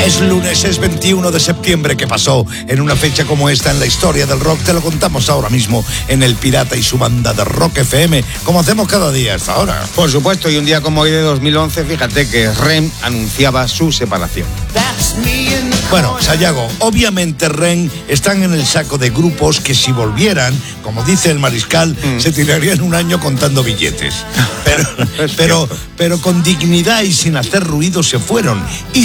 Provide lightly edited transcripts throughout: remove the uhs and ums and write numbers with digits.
Es lunes, es 21 de septiembre. ¿Qué pasó en una fecha como esta en la historia del rock? Te lo contamos ahora mismo en El Pirata y su banda de Rock FM, como hacemos cada día hasta ahora. Por supuesto, y un día como hoy de 2011, fíjate que REM anunciaba su separación. Bueno, Sayago, obviamente REM están en el saco de grupos que si volvieran, como dice el Mariscal, se tirarían un año contando billetes. Pero con dignidad y sin hacer ruido se fueron.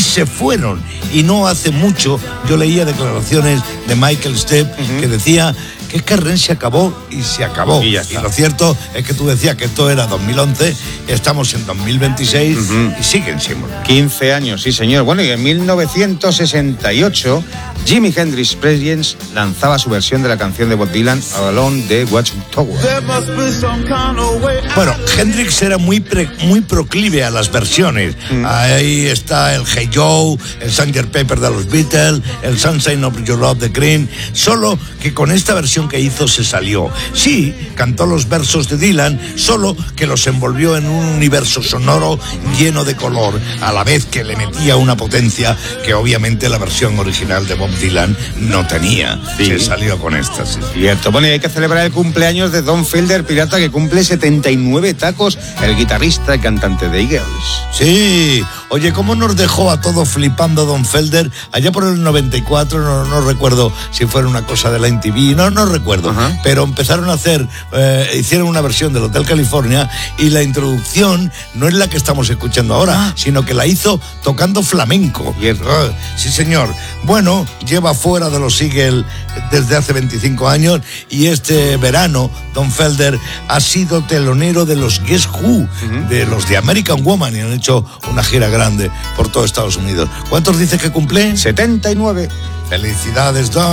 Y no hace mucho yo leía declaraciones de Michael Stipe que decía que REM se acabó y se acabó. Y lo cierto es que tú decías que esto era 2011, estamos en 2026 y siguen siendo. 15 años, sí señor. Bueno, y en 1968, Jimi Hendrix Presents lanzaba su versión de la canción de Bob Dylan, Alone de Watchtower. Bueno, Hendrix era muy proclive a las versiones. Ahí está el Hey Joe, el Sgt. Pepper de los Beatles, el Sunshine of Your Love de Cream, solo que con esta versión que hizo se salió. Sí, cantó los versos de Dylan, solo que los envolvió en un universo sonoro lleno de color, a la vez que le metía una potencia que obviamente la versión original de Bob Dylan no tenía. Sí. Se salió con esta, sí. Cierto. Bueno, y hay que celebrar el cumpleaños de Don Felder, pirata, que cumple 79 tacos, el guitarrista y cantante de Eagles. Sí. Oye, ¿cómo nos dejó a todos flipando Don Felder? Allá por el 94, no recuerdo si fuera una cosa de la MTV, no recuerdo, pero empezaron a hacer, hicieron una versión del Hotel California y la introducción no es la que estamos escuchando ahora, sino que la hizo tocando flamenco. Sí, señor. Bueno, lleva fuera de los Eagles desde hace 25 años y este verano Don Felder ha sido telonero de los Guess Who, de los de American Woman, y han hecho una gira grande por todo Estados Unidos. ¿Cuántos dices que cumple? 79. Felicidades, Don.